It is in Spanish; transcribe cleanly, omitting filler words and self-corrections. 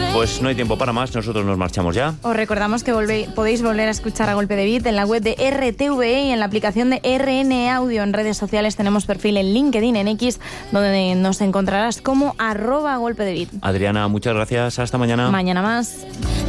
Pues no hay tiempo para más, nosotros nos marchamos ya. Os recordamos que podéis volver a escuchar A Golpe de Beat en la web de RTVE y en la aplicación de RN Audio. En redes sociales tenemos perfil en LinkedIn, en X, donde nos encontrarás como @golpedebeat. Adriana, muchas gracias, hasta mañana. Mañana más.